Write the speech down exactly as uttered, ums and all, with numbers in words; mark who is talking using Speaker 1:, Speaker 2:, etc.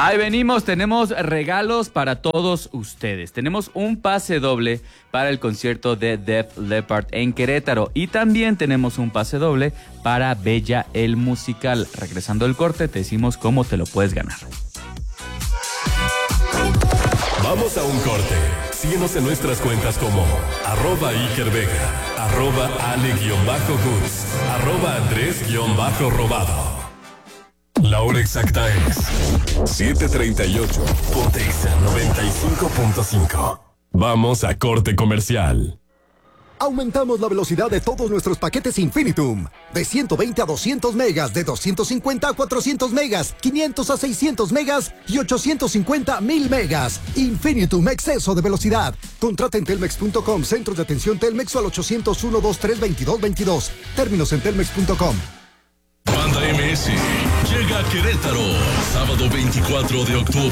Speaker 1: Ahí venimos, tenemos regalos para todos ustedes. Tenemos un pase doble para el concierto de Def Leppard en Querétaro y también tenemos un pase doble para Bella el Musical. Regresando del corte, te decimos cómo te lo puedes ganar.
Speaker 2: Vamos a un corte. Síguenos en nuestras cuentas como arroba Iker Vega, arroba Ale-Goods, arroba Andrés-Robado. La hora exacta es siete treinta y ocho. Pontexa noventa y cinco punto cinco. Vamos a corte comercial.
Speaker 3: Aumentamos la velocidad de todos nuestros paquetes Infinitum. De ciento veinte a doscientos megas, de doscientos cincuenta a cuatrocientos megas, quinientos a seiscientos megas y ochocientos cincuenta a mil megas. Infinitum, exceso de velocidad. Contrata en telmex punto com, centros de atención Telmex o al ochocientos uno, veintitrés, veintidós veintidós. Términos en telmex punto com.
Speaker 2: Banda M S llega a Querétaro, sábado veinticuatro de octubre.